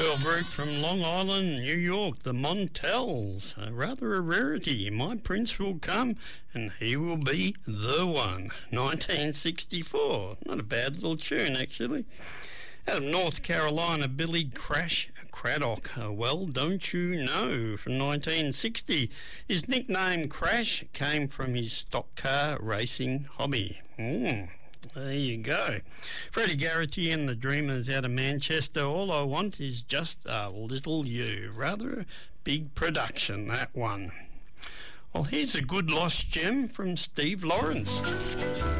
Girl group from Long Island, New York, the Montels. Rather a rarity. My Prince Will Come and He Will Be the One. 1964. Not a bad little tune, actually. Out of North Carolina, Billy Crash Craddock. Well, Don't You Know, from 1960. His nickname Crash came from his stock car racing hobby. There you go. Freddie Garrity and the Dreamers out of Manchester. All I Want Is Just a Little You. Rather a big production, that one. Well, here's a good lost gem from Steve Lawrence.